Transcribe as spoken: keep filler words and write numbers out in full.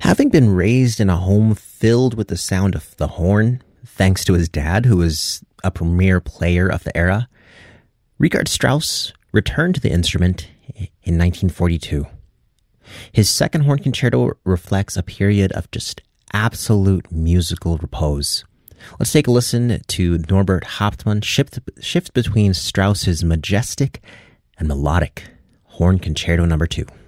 Having been raised in a home filled with the sound of the horn, thanks to his dad, who was a premier player of the era, Richard Strauss returned to the instrument in nineteen forty-two. His second horn concerto reflects a period of just absolute musical repose. Let's take a listen to Norbert Hauptmann shift, shift between Strauss's majestic and melodic horn concerto number two.